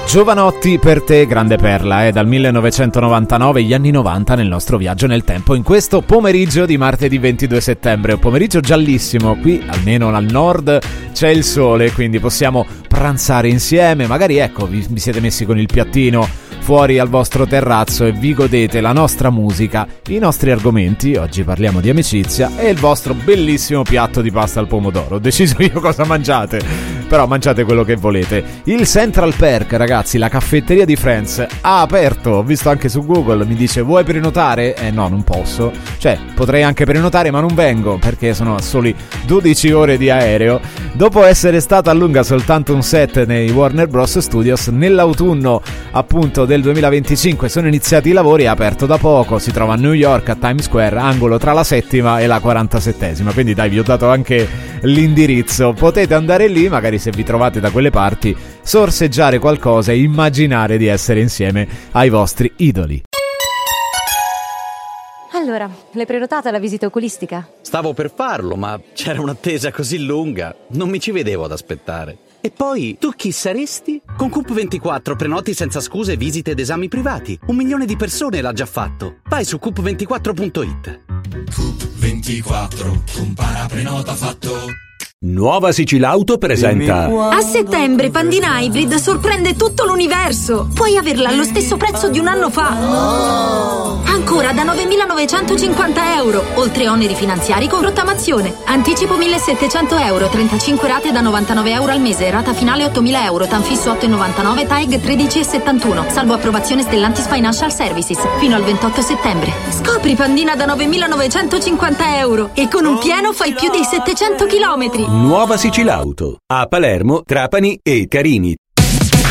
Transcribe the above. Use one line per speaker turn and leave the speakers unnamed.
Giovanotti per te, grande perla, dal 1999, gli anni 90 nel nostro viaggio nel tempo, in questo pomeriggio di martedì 22 settembre, un pomeriggio giallissimo, qui almeno al nord c'è il sole, quindi possiamo pranzare insieme, magari ecco vi siete messi con il piattino fuori al vostro terrazzo e vi godete la nostra musica, i nostri argomenti, oggi parliamo di amicizia, e il vostro bellissimo piatto di pasta al pomodoro. Ho deciso io cosa mangiate, però mangiate quello che volete. Il Central Perk, ragazzi, la caffetteria di Friends, ha aperto, ho visto anche su Google, mi dice vuoi prenotare? No, non posso, cioè potrei anche prenotare ma non vengo perché sono a soli 12 ore di aereo. Dopo essere stato a lunga soltanto un set nei Warner Bros. Studios, nell'autunno appunto del 2025 sono iniziati i lavori, è aperto da poco, si trova a New York, a Times Square, angolo tra la 7ª e la 47ª, quindi dai, vi ho dato anche l'indirizzo, potete andare lì, magari se vi trovate da quelle parti, sorseggiare qualcosa e immaginare di essere insieme ai vostri idoli.
Allora, l'hai prenotata la visita oculistica?
Stavo per farlo, ma c'era un'attesa così lunga, non mi ci vedevo ad aspettare. E poi, tu chi saresti? Con Coop24 prenoti senza scuse visite ed esami privati. 1 milione di persone l'ha già fatto. Vai su coop24.it.
Coop24, compara, prenota, fatto.
Nuova Sicilauto presenta.
A settembre Pandina Hybrid sorprende tutto l'universo. Puoi averla allo stesso prezzo di un anno fa. Ancora da 9.950 euro, oltre oneri finanziari con rottamazione. Anticipo 1.700 euro, 35 rate da 99 euro al mese, rata finale 8.000 euro, tanfisso 8,99, TAEG 13,71, salvo approvazione Stellantis Financial Services, fino al 28 settembre. Scopri Pandina da 9.950 euro e con un pieno fai più di 700 chilometri.
Nuova Sicilauto a Palermo, Trapani e Carini.